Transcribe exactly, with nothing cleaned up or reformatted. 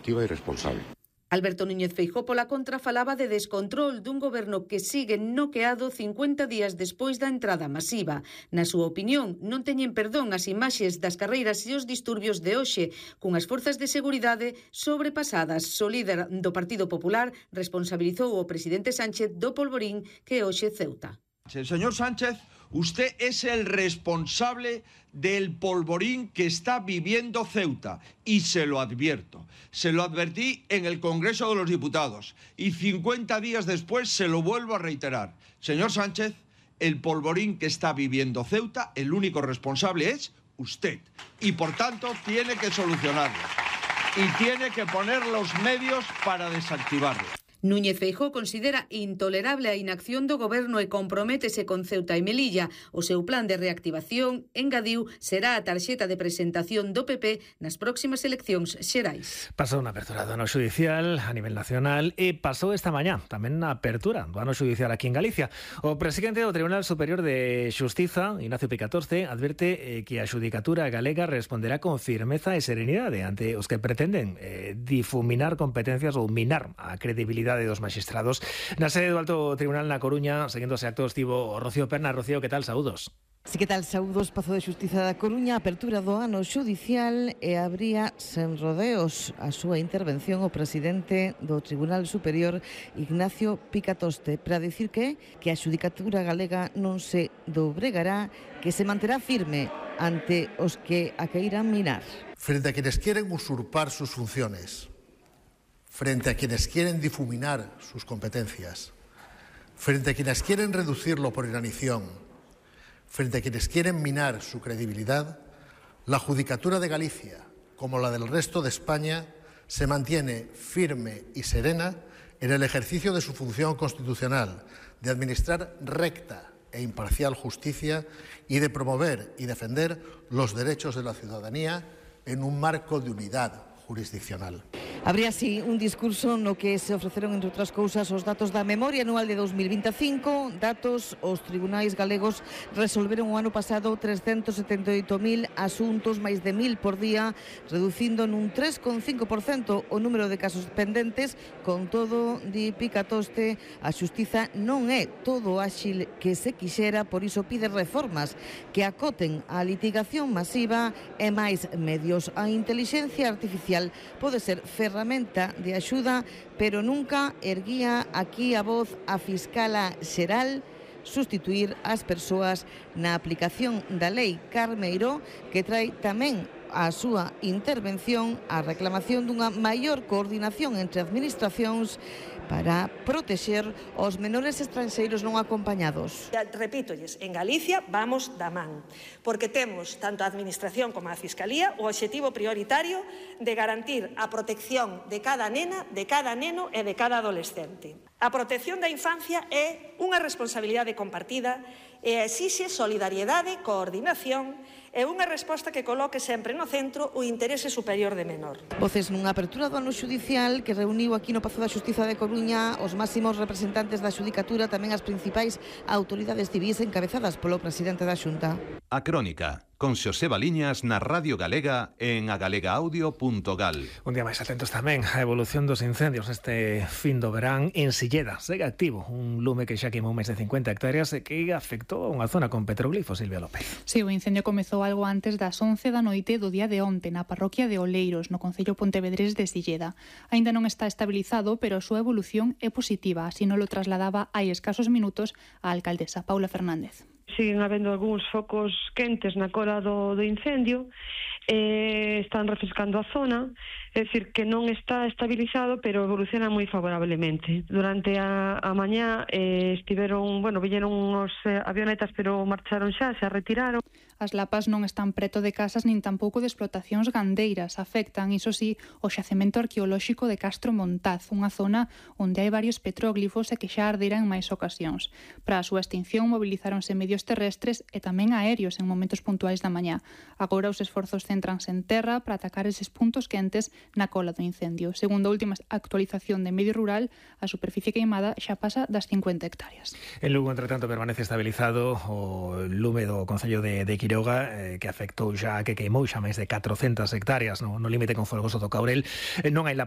efectiva e responsable. Alberto Núñez Feijóo pola contra falaba de descontrol dun goberno que sigue noqueado cincuenta días despois da entrada masiva. Na súa opinión, non teñen perdón as imaxes das carreiras e os disturbios de hoxe, cunhas forzas de seguridade sobrepasadas. O líder do Partido Popular responsabilizou o presidente Sánchez do polvorín que hoxe Ceuta. Señor Sánchez, usted es el responsable del polvorín que está viviendo Ceuta y se lo advierto. Se lo advertí en el Congreso de los Diputados y cincuenta días después se lo vuelvo a reiterar. Señor Sánchez, el polvorín que está viviendo Ceuta, el único responsable es usted y por tanto tiene que solucionarlo y tiene que poner los medios para desactivarlo. Núñez Feijóo considera intolerable a inacción do goberno e comprométese con Ceuta e Melilla. O seu plan de reactivación, engadiu, será a tarxeta de presentación do P P nas próximas eleccións xerais. Pasou na apertura do ano xudicial a nivel nacional e pasou esta mañá tamén na apertura do ano xudicial aquí en Galicia. O presidente do Tribunal Superior de Xustiza, Ignacio Picatorce, adverte eh, que a xudicatura galega responderá con firmeza e serenidade ante os que pretenden eh, difuminar competencias ou minar a credibilidade de dos magistrados. Na sede do Alto Tribunal na Coruña, seguindo ese acto, estivo Rocío Perna. Rocío, que tal? Saúdos. Sí, que tal? Saúdos, Pazo de Xustiza da Coruña, apertura do ano xudicial e abría sen rodeos a súa intervención o presidente do Tribunal Superior, Ignacio Picatorce, para dicir que que a xudicatura galega non se dobregará, que se manterá firme ante os que a queiran minar. Frente a quienes quieren usurpar sus funciones, frente a quienes quieren difuminar sus competencias, frente a quienes quieren reducirlo por inanición, frente a quienes quieren minar su credibilidad, la Judicatura de Galicia, como la del resto de España, se mantiene firme y serena en el ejercicio de su función constitucional de administrar recta e imparcial justicia y de promover y defender los derechos de la ciudadanía en un marco de unidad jurisdiccional. Habría así un discurso no que se ofreceron, entre outras cousas, os datos da memoria anual de dos mil vinte e cinco, datos os tribunais galegos resolveron o ano pasado trescentos setenta e oito mil asuntos, máis de mil por día, reducindo nun tres coma cinco por cento o número de casos pendentes. Con todo, di Picatorce, a xustiza non é todo áxil que se quixera, por iso pide reformas que acoten a litigación masiva e máis medios. A intelixencia artificial pode ser ferramenta de axuda, pero nunca erguía aquí a voz a fiscala xeral sustituir as persoas na aplicación da lei Carmeiro, que trae tamén a súa intervención a reclamación dunha maior coordinación entre administracións para protexer os menores estranxeiros non acompañados. Repítolles, en Galicia vamos da man, porque temos tanto a Administración como a Fiscalía o obxectivo prioritario de garantir a protección de cada nena, de cada neno e de cada adolescente. A protección da infancia é unha responsabilidade compartida e exixe solidariedade, coordinación e unha resposta que coloque sempre no centro o interese superior de menor. Voces nunha apertura do ano xudicial que reuniu aquí no Pazo da Xustiza de Coruña os máximos representantes da xudicatura, tamén as principais autoridades civís encabezadas polo presidente da Xunta. A Crónica, con Xosé Baliñas na Radio Galega en agalegaaudio punto gal. Un día máis atentos tamén á evolución dos incendios este fin do verán en Silleda. Segue activo un lume que xa queimou máis de cincuenta hectáreas e que afectou a unha zona con petroglifos. Silvia López. Sí, o incendio comezou algo antes das once da noite do día de onte na parroquia de Oleiros, no concello pontevedrés de Silleda. Aínda non está estabilizado, pero a súa evolución é positiva, así non lo trasladaba hai escasos minutos a alcaldesa Paula Fernández. Siguen habendo algúns focos quentes na cola do, do incendio, eh, están refrescando a zona, é dicir, que non está estabilizado, pero evoluciona moi favorablemente. Durante a, a mañá eh, estiveron, bueno, villeron uns eh, avionetas, pero marcharon xa, se retiraron. As lapas non están preto de casas nin tampouco de explotacións gandeiras. Afectan, iso sí, o xacemento arqueolóxico de Castro Montaz, unha zona onde hai varios petróglifos e que xa ardeira en máis ocasións. Para a súa extinción mobilizáronse medios terrestres e tamén aéreos en momentos puntuais da mañá. Agora os esforzos céntranse en terra para atacar eses puntos quentes na cola do incendio. Segundo a última actualización de Medio Rural, a superficie queimada xa pasa das cincuenta hectáreas. En Lugo, entre tanto, permanece estabilizado o lume do concello de, de Quiroga, eh, que afectou xa, que queimou xa máis de catrocentas hectáreas no, no límite con Folgoso do Caurel. Eh, non hai